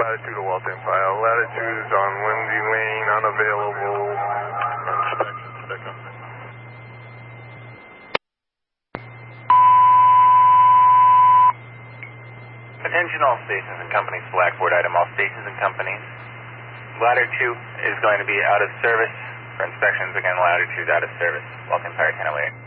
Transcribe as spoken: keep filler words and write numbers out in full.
latitude to Walton file. Latitude is on Lindsay Lane, unavailable. Inspection sticker. Attention all stations and companies, Blackboard item, all stations and companies. Ladder two is going to be out of service for inspections. Again, ladder two is out of service. Welcome, Empire ten oh eight.